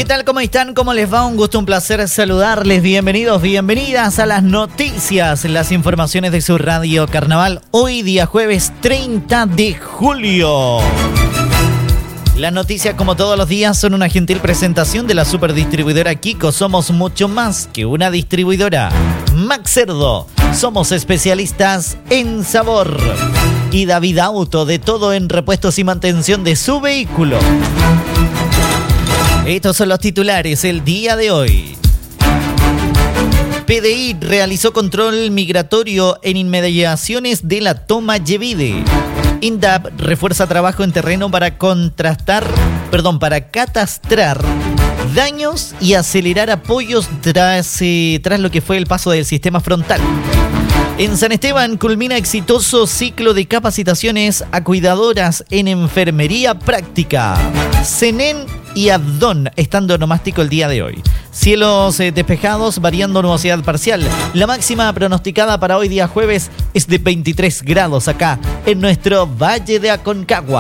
¿Qué tal? ¿Cómo están? ¿Cómo les va? Un gusto, un placer saludarles. Bienvenidos, bienvenidas a las noticias, las informaciones de su Radio Carnaval. Hoy día jueves 30 de julio. Las noticias, como todos los días, son una gentil presentación de la superdistribuidora Kiko. Somos mucho más que una distribuidora. Max Cerdo, somos especialistas en sabor. Y David Auto, de todo en repuestos y mantención de su vehículo. Estos son los titulares el día de hoy. PDI realizó control migratorio en inmediaciones de la toma Yevide. INDAP refuerza trabajo en terreno para catastrar daños y acelerar apoyos tras lo que fue el paso del sistema frontal. En San Esteban culmina exitoso ciclo de capacitaciones a cuidadoras en enfermería práctica. Senen y Abdón están de onomástico el día de hoy. Cielos despejados, variando nubosidad parcial. La máxima pronosticada para hoy día jueves es de 23 grados acá en nuestro Valle de Aconcagua.